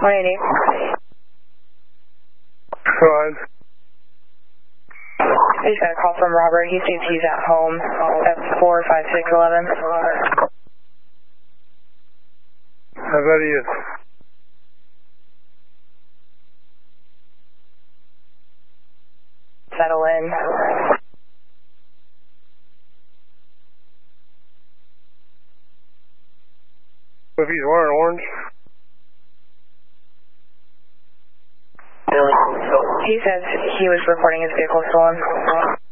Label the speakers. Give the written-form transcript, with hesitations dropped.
Speaker 1: 180.
Speaker 2: Go ahead.
Speaker 1: I just got a call from Robert. He thinks he's at home at 45611.
Speaker 2: I bet he is.
Speaker 1: Settle in.
Speaker 2: If he's wearing orange?
Speaker 1: He says he was reporting his vehicle stolen.